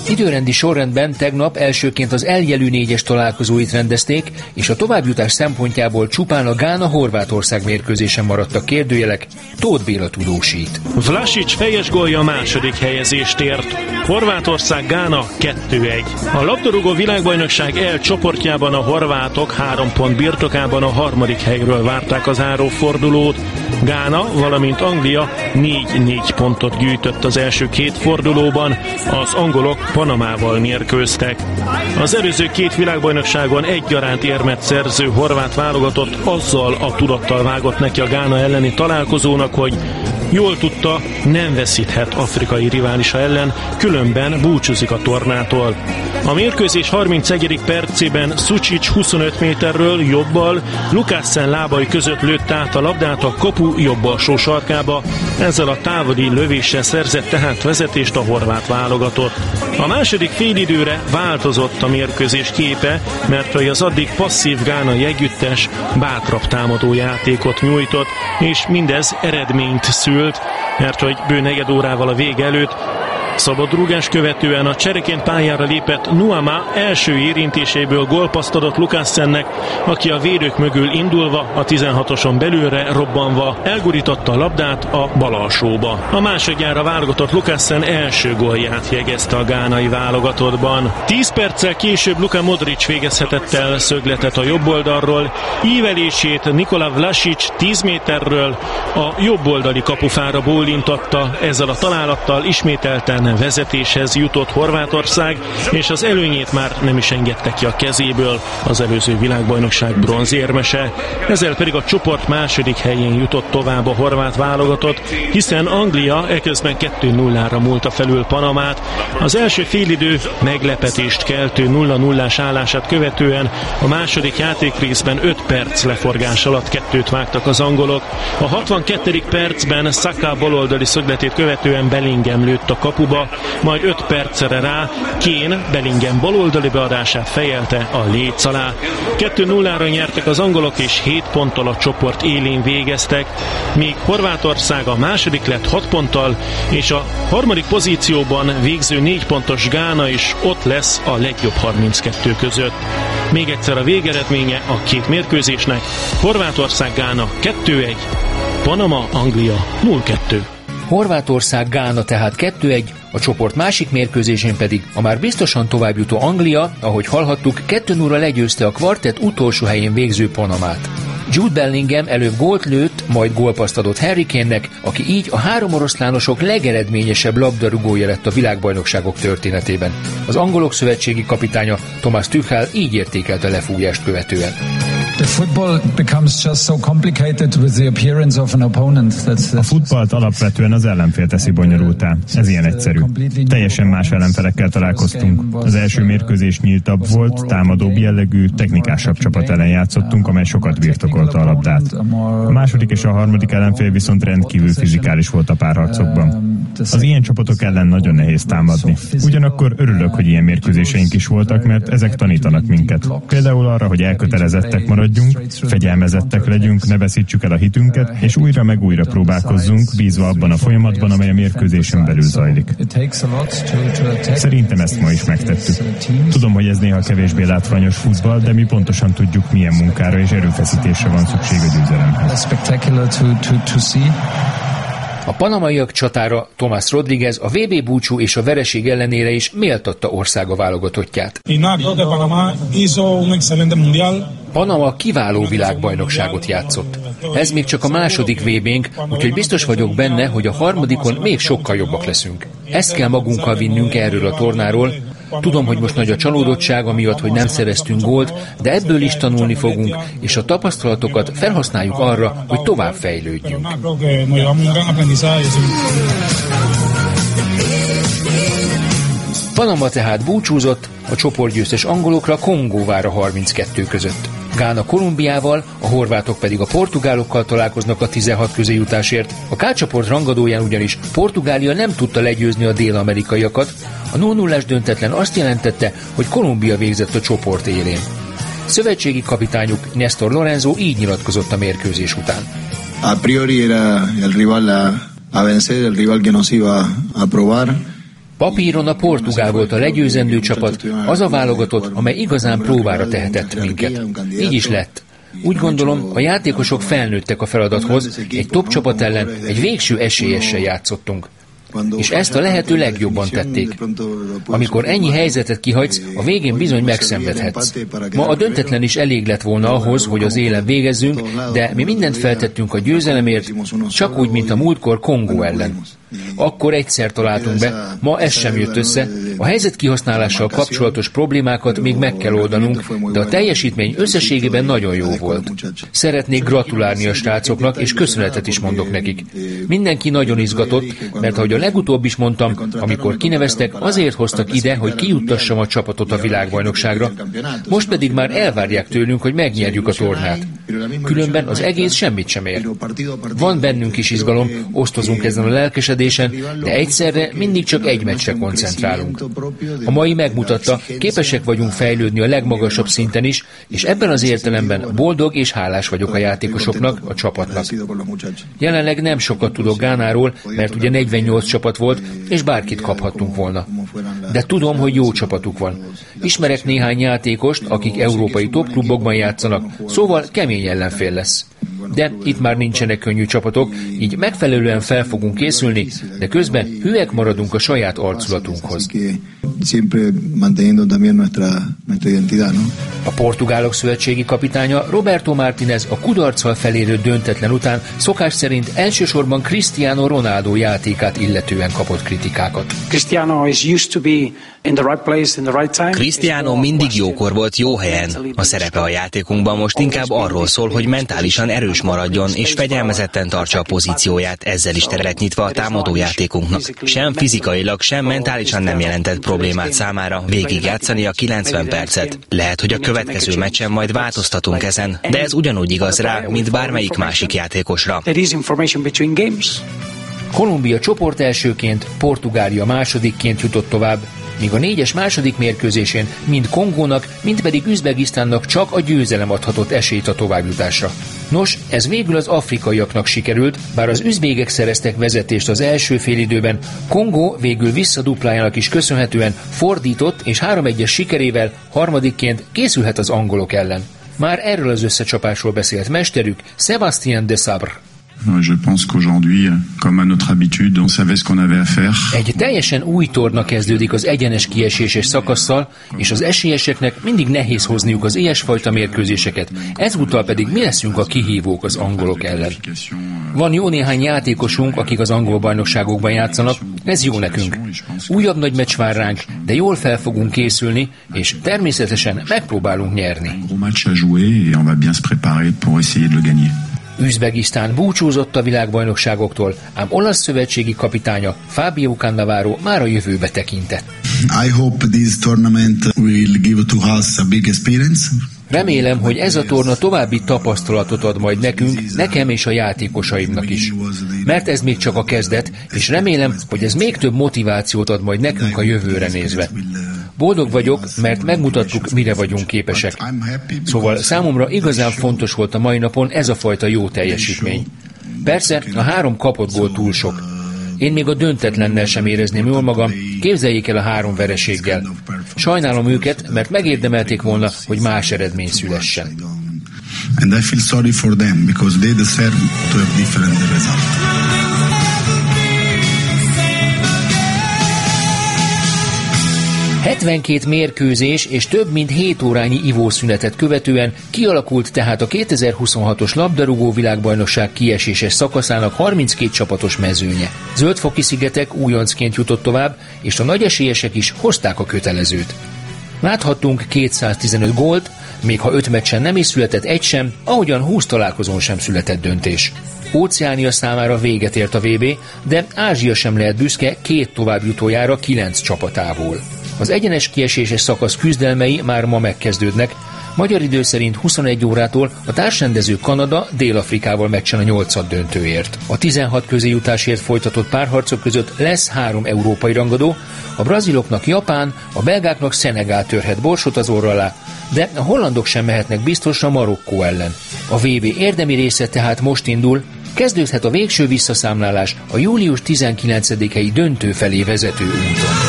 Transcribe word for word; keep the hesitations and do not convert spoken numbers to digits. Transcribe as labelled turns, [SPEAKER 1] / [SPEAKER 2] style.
[SPEAKER 1] Időrendi sorrendben tegnap elsőként az eljelű négyes találkozóit rendezték, és a továbbjutás szempontjából csupán a Gána-Horvátország mérkőzésen maradtak kérdőjelek. Tóth Béla tudósít.
[SPEAKER 2] Vlasic fejes gólja a második helyezést ért. Horvátország-Gána kettő egy. A labdarúgó világbajnokság E csoportjában a horvátok három pont birtokában a harmadik helyről várták az zárófordulót. Gána, valamint Anglia négy-négy pontot gyűjtött az első két fordulóban, az angolok Panamával mérkőztek. Az előző két világbajnokságon egyaránt érmet szerző horvát válogatott azzal a tudattal vágott neki a Gána elleni találkozónak, hogy jól tudta, nem veszíthet afrikai riválisa ellen, különben búcsúzik a tornától. A mérkőzés harmincegyedik percében Sučić huszonöt méterről jobbal Lukásen lábai között lőtt át a labdát a kapu jobb alsó sarkába, ezzel a távoli lövéssel szerzett tehát vezetést a horvát válogatott. A második félidőre változott a mérkőzés képe, mert az addig passzív gánai együttes bátrabb támadó játékot nyújtott, és mindez eredményt szült, mert hogy bő negyed órával a vége előtt szabad rúgás követően a csereként pályára lépett Nuama első érintéséből gólpasszt adott Lukásennek, aki a védők mögül indulva, a tizenhatoson belülre robbanva elgurította a labdát a bal alsóba. A másodjára válogatott Lukásen első gólját jegyezte a gánai válogatottban. Tíz perccel később Luka Modric végezhetett el szögletet a jobb oldalról, ívelését Nikola Vlasic tíz méterről a jobb oldali kapufára bólintotta, ezzel a találattal ismételten vezetéshez jutott Horvátország, és az előnyét már nem is engedte ki a kezéből az előző világbajnokság bronzérmese. Ezzel pedig a csoport második helyén jutott tovább a horvát válogatott, hiszen Anglia eközben kettő nullára múlta felül Panamát. Az első félidő meglepetést keltő nulla nullás állását követően a második játékrészben öt perc leforgás alatt kettőt vágtak az angolok. A hatvankettedik percben Saka baloldali szögletét követően Bellingham lőtt a kapuba, majd öt percre rá Kane Bellingham baloldali beadását fejelte a léc alá. kettő nullára nyertek az angolok, és hét ponttal a csoport élén végeztek, míg Horvátország a második lett hat ponttal, és a harmadik pozícióban végző négy pontos Gána is ott lesz a legjobb harminckettő között. Még egyszer a végeredménye a két mérkőzésnek: Horvátország-Gána kettő egy, Panama-Anglia nulla kettő.
[SPEAKER 1] Horvátország-Gána tehát kettő egy, a csoport másik mérkőzésén pedig a már biztosan továbbjutó Anglia, ahogy hallhattuk, kettő nullra legyőzte a kvartett utolsó helyén végző Panamát. Jude Bellingham előbb gólt lőtt, majd gólpasszt adott Harry Kane-nek, aki így a három oroszlánosok legeredményesebb labdarúgója lett a világbajnokságok történetében. Az angolok szövetségi kapitánya Thomas Tuchel így értékelte a lefújást követően.
[SPEAKER 3] A futballt alapvetően az ellenfél teszi bonyolultá. Ez ilyen egyszerű. Teljesen más ellenfelekkel találkoztunk. Az első mérkőzés nyíltabb volt, támadóbb jellegű, technikásabb csapat ellen játszottunk, amely sokat birtokolta a labdát. A második és a harmadik ellenfél viszont rendkívül fizikális volt a párharcokban. Az ilyen csapatok ellen nagyon nehéz támadni. Ugyanakkor örülök, hogy ilyen mérkőzéseink is voltak, mert ezek tanítanak minket. Például arra, hogy elkötelezettek maradjunk, fegyelmezettek legyünk, ne veszítsük el a hitünket, és újra meg újra próbálkozzunk, bízva abban a folyamatban, amely a mérkőzésen belül zajlik. Szerintem ezt ma is megtettük. Tudom, hogy ez néha kevésbé látványos futball, de mi pontosan tudjuk, milyen munkára és erőfeszítésre van szükség a győzelemhez.
[SPEAKER 1] A panamaiak csatára Tomás Rodríguez a vé bé búcsú és a vereség ellenére is méltatta országa válogatottját. Panama kiváló világbajnokságot játszott. Ez még csak a második vé bénk, úgyhogy biztos vagyok benne, hogy a harmadikon még sokkal jobbak leszünk. Ezt kell magunkkal vinnünk erről a tornáról. Tudom, hogy most nagy a csalódottság amiatt, hogy nem szereztünk gólt, de ebből is tanulni fogunk, és a tapasztalatokat felhasználjuk arra, hogy tovább fejlődjünk. Panama tehát búcsúzott, a csoportgyőztes angolokra Kongó vár a harminckettő között. Gána Kolumbiával, a horvátok pedig a portugálokkal találkoznak a tizenhat közéjutásért. A K-csoport rangadóján ugyanis Portugália nem tudta legyőzni a dél-amerikaiakat, a nulla nullás döntetlen azt jelentette, hogy Kolumbia végzett a csoport élén. Szövetségi kapitányuk Néstor Lorenzo így nyilatkozott a mérkőzés után.
[SPEAKER 4] A priori era el rival a, a vencer, el rival que nos iba a probar.
[SPEAKER 1] Papíron a portugál volt a legyőzendő csapat, az a válogatott, amely igazán próbára tehetett minket. Így is lett. Úgy gondolom, a játékosok felnőttek a feladathoz, egy top csapat ellen egy végső esélyessel játszottunk. És ezt a lehető legjobban tették. Amikor ennyi helyzetet kihagysz, a végén bizony megszenvedhetsz. Ma a döntetlen is elég lett volna ahhoz, hogy az élen végezzünk, de mi mindent feltettünk a győzelemért, csak úgy, mint a múltkor Kongó ellen. Akkor egyszer találtunk be, ma ez sem jött össze. A helyzet kihasználással kapcsolatos problémákat még meg kell oldanunk, de a teljesítmény összességében nagyon jó volt. Szeretnék gratulálni a srácoknak, és köszönetet is mondok nekik. Mindenki nagyon izgatott, mert ahogy a legutóbb is mondtam, amikor kineveztek, azért hoztak ide, hogy kijuttassam a csapatot a világbajnokságra. Most pedig már elvárják tőlünk, hogy megnyerjük a tornát. Különben az egész semmit sem ér. Van bennünk is izgalom, osztozunk ezen a lelkesedésen, de egyszerre mindig csak egy meccsre koncentrálunk. A mai megmutatta, képesek vagyunk fejlődni a legmagasabb szinten is, és ebben az értelemben boldog és hálás vagyok a játékosoknak, a csapatnak. Jelenleg nem sokat tudok Gánáról, mert ugye negyvennyolc csapat volt, és bárkit kaphattunk volna. De tudom, hogy jó csapatuk van. Ismerek néhány játékost, akik európai topklubokban játszanak, szóval kemény ellenfél lesz. De itt már nincsenek könnyű csapatok, így megfelelően fel fogunk készülni, de közben hűek maradunk a saját arculatunkhoz. A portugálok szövetségi kapitánya Roberto Martínez a kudarccal felérő döntetlen után szokás szerint elsősorban Cristiano Ronaldo játékát illetően kapott kritikákat.
[SPEAKER 4] Cristiano mindig jókor volt, jó helyen. A szerepe a játékunkban most inkább arról szól, hogy mentálisan erős maradjon és fegyelmezetten tartsa a pozícióját, ezzel is teret nyitva a támadó játékunknak. Sem fizikailag, sem mentálisan nem jelentett problémát számára végigjátszani a kilencven percet. Lehet, hogy a következő meccsen majd változtatunk ezen, de ez ugyanúgy igaz rá, mint bármelyik másik játékosra.
[SPEAKER 1] Kolumbia csoport elsőként, Portugália másodikként jutott tovább, míg a négyes második mérkőzésén mind Kongónak, mind pedig Üzbegisztánnak csak a győzelem adhatott esélyt a továbbjutásra. Nos, ez végül az afrikaiaknak sikerült, bár az üzbégek szereztek vezetést az első félidőben, Kongó végül visszaduplájának is köszönhetően fordított és három egyes sikerével harmadikként készülhet az angolok ellen. Már erről az összecsapásról beszélt mesterük, Sébastien Desabre.
[SPEAKER 5] Je pense qu'aujourd'hui, comme à notre habitude, on savait ce qu'on avait à faire.
[SPEAKER 1] Egy teljesen új torna kezdődik az egyenes kieséses szakasszal, és az esélyeseknek mindig nehéz hozniuk az ilyesfajta mérkőzéseket. Ezúttal pedig mi leszünk a kihívók az angolok ellen. Van jó néhány játékosunk, akik az angol bajnokságokban játszanak, ez jó nekünk. Újabb nagy meccs vár ránk, de jól fel fogunk készülni, és természetesen megpróbálunk nyerni. Üzbegisztán búcsúzott a világbajnokságoktól, ám olasz szövetségi kapitánya Fabio Cannavaro már a jövőbe tekintett.
[SPEAKER 6] I hope this tournament will give to us a big experience.
[SPEAKER 1] Remélem, hogy ez a torna további tapasztalatot ad majd nekünk, nekem és a játékosaimnak is. Mert ez még csak a kezdet, és remélem, hogy ez még több motivációt ad majd nekünk a jövőre nézve. Boldog vagyok, mert megmutattuk, mire vagyunk képesek. Szóval számomra igazán fontos volt a mai napon ez a fajta jó teljesítmény. Persze, a három kapott gól túl sok. Én még a döntetlennel sem érezném jól magam, képzeljék el a három vereséggel. Sajnálom őket, mert megérdemelték volna, hogy más eredmény szülessen.
[SPEAKER 6] And I feel sorry for them because they deserve to have different results.
[SPEAKER 1] hetvenkét mérkőzés és több mint hét órányi ivószünetet követően kialakult tehát a kétezer-huszonhatos labdarúgó világbajnokság kieséses szakaszának harminckét csapatos mezőnye. Zöldfoki-szigetek újoncként jutott tovább, és a nagy esélyesek is hozták a kötelezőt. Láthattunk kétszáztizenöt gólt, még ha öt meccsen nem is született egy sem, ahogyan húsz találkozón sem született döntés. Óceánia számára véget ért a vé bé, de Ázsia sem lehet büszke két továbbjutójára kilenc csapatából. Az egyenes kieséses szakasz küzdelmei már ma megkezdődnek. Magyar idő szerint huszonegy órától a társrendező Kanada Dél-Afrikával meccsen a nyolcad döntőért. A tizenhat közéjutásért folytatott párharcok között lesz három európai rangadó, a braziloknak Japán, a belgáknak Szenegál törhet borsot az orra alá, de a hollandok sem mehetnek biztosra Marokkó ellen. A vé bé érdemi része tehát most indul, kezdődhet a végső visszaszámlálás a július tizenkilencedikei döntő felé vezető úton.